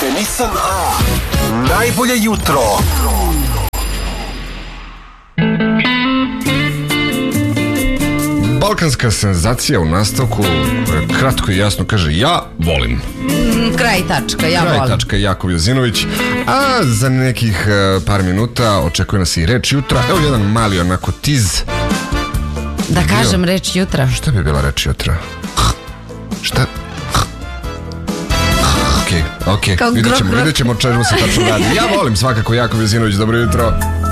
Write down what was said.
Vozite Nissan A. Najbolje jutro. Balkanska senzacija u nastavku kratko i jasno kaže ja volim. Kraj tačka, ja volim. Kraj tačka, Jakov Jozinović. A za nekih par minuta očekuje nas i reč jutra. Evo jedan mali onako tiz. Da kažem reč jutra. Šta bi bila reč jutra? Šta? Ok. Vidjet ćemo čemu se tačno radi. Ja volim svakako Jakov Jozinović, dobro jutro.